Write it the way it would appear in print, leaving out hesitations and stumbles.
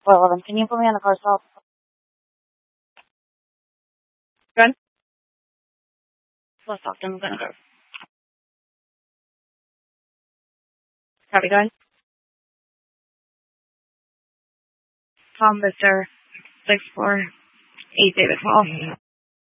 Well, 11, can you put me on the car stop? Good. Let's talk to him. I'm gonna go. Copy, good. Tom, Mr. 648 David Hall.